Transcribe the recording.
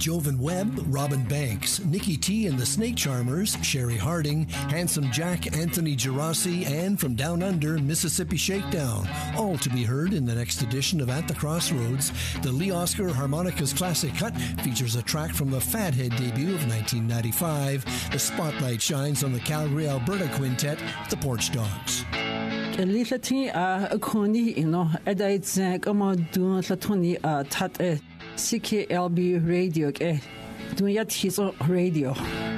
Jovan Webb, Robin Banks, Nikki T and the Snake Charmers, Sherry Harding, Handsome Jack, Anthony Gerasi, and from Down Under, Mississippi Shakedown, all to be heard in the next edition of At the Crossroads. The Lee Oscar Harmonicas Classic Cut features a track from the Fathead debut of 1995. The spotlight shines on the Calgary, Alberta Quintet, the Porch Dogs. Litati Koni ino edaiz kama dun latoni tat CKLB radio ke dunyat hizo radio.